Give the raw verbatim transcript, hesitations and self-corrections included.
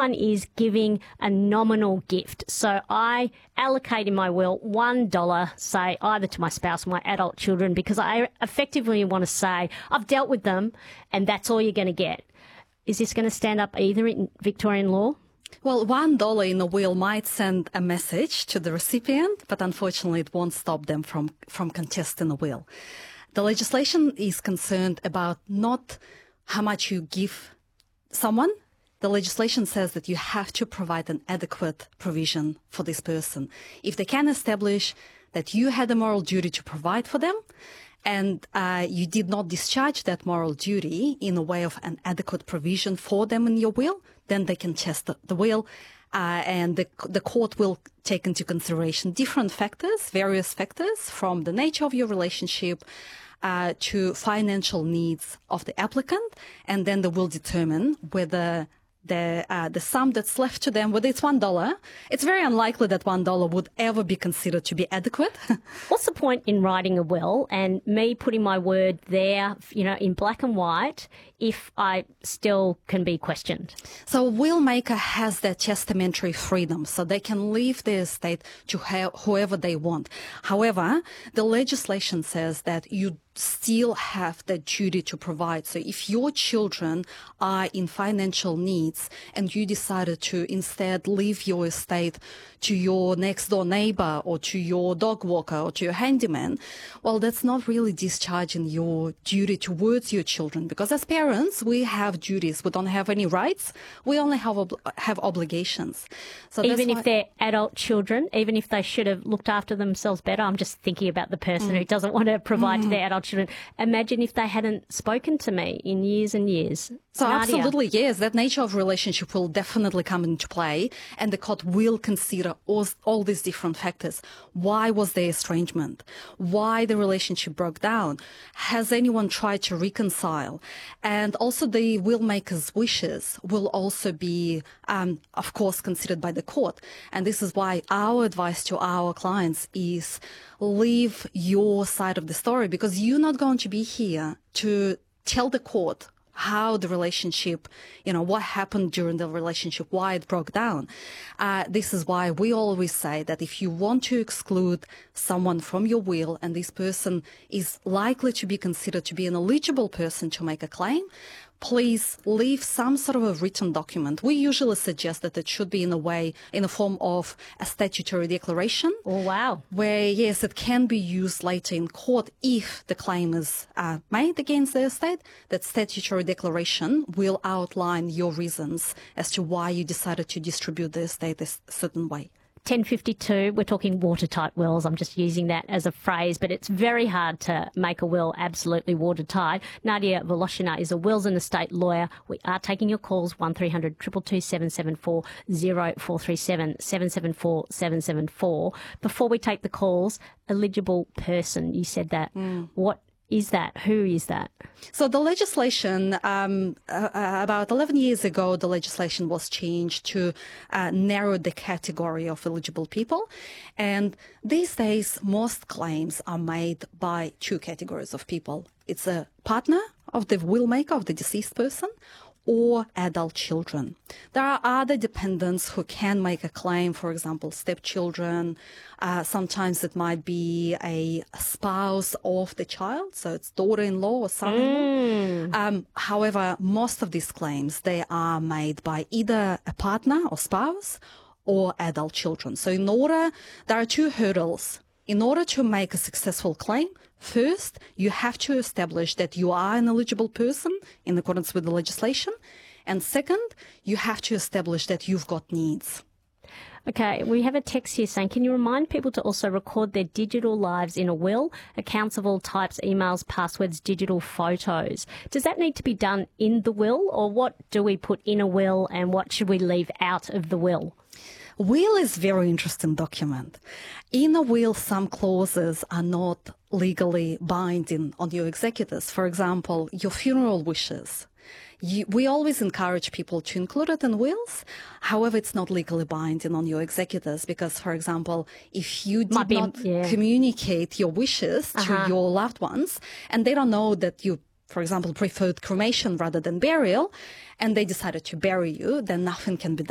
one is giving a nominal gift. So I allocate in my will one dollar, say, either to my spouse or my adult children, because I effectively want to say, I've dealt with them and that's all you're going to get. Is this going to stand up either in Victorian law? Well, one dollar in a will might send a message to the recipient, but unfortunately it won't stop them from, from contesting the will. The legislation is concerned about not how much you give someone. The legislation says that you have to provide an adequate provision for this person. If they can establish that you had a moral duty to provide for them, and uh, you did not discharge that moral duty in a way of an adequate provision for them in your will, then they can test the, the will, uh, and the, the court will take into consideration different factors, various factors, from the nature of your relationship uh, to financial needs of the applicant, and then they will determine whether the uh, the sum that's left to them, whether it's one dollar, it's very unlikely that one dollar would ever be considered to be adequate. What's the point in writing a will and me putting my word there, you know, in black and white, if I still can be questioned? So a will maker has that testamentary freedom, so they can leave the estate to ha- whoever they want. However, the legislation says that you still have the duty to provide. So if your children are in financial needs and you decided to instead leave your estate to your next door neighbor or to your dog walker or to your handyman, well, that's not really discharging your duty towards your children, because as parents, we have duties. We don't have any rights. We only have ob- have obligations. So even that's if why- they're adult children, even if they should have looked after themselves better, I'm just thinking about the person mm. who doesn't want to provide mm. to their adult children. Imagine if they hadn't spoken to me in years and years. So Nadia. absolutely, yes, that nature of relationship will definitely come into play, and the court will consider all, all these different factors. Why was there estrangement? Why the relationship broke down? Has anyone tried to reconcile? And also the will maker's wishes will also be, um, of course, considered by the court. And this is why our advice to our clients is leave your side of the story, because you're not going to be here to tell the court how the relationship, you know, what happened during the relationship, why it broke down. Uh, this is why we always say that if you want to exclude someone from your will and this person is likely to be considered to be an eligible person to make a claim, please leave some sort of a written document. We usually suggest that it should be in a way, in a form of a statutory declaration. Oh, wow. Where, yes, it can be used later in court if the claim is uh, made against the estate. That statutory declaration will outline your reasons as to why you decided to distribute the estate a certain way. ten fifty-two, we're talking watertight wills. I'm just using that as a phrase, but it's very hard to make a will absolutely watertight. Nadia Voloshina is a wills and estate lawyer. We are taking your calls, one three hundred two two two seven seven four zero four three seven seven seven four seven seven four. Before we take the calls, eligible person, you said that. Mm. What is that? Who is that? So the legislation, um, uh, about eleven years ago, the legislation was changed to uh, narrow the category of eligible people. And these days, most claims are made by two categories of people. It's a partner of the will maker, of the deceased person, or adult children. There are other dependents who can make a claim, for example, stepchildren. Uh, sometimes it might be a spouse of the child, so it's daughter-in-law or son-in-law. Mm. Um, however, most of these claims, they are made by either a partner or spouse or adult children. So in order, there are two hurdles. In order to make a successful claim, first, you have to establish that you are an eligible person in accordance with the legislation. And second, you have to establish that you've got needs. Okay, we have a text here saying, can you remind people to also record their digital lives in a will, accounts of all types, emails, passwords, digital photos? Does that need to be done in the will, or what do we put in a will and what should we leave out of the will? Will is a very interesting document. In a will, some clauses are not legally binding on your executors. For example, your funeral wishes. You, we always encourage people to include it in wills. However, it's not legally binding on your executors because, for example, if you did be, not yeah. communicate your wishes uh-huh. to your loved ones, and they don't know that you, for example, preferred cremation rather than burial, and they decided to bury you, then nothing can be done.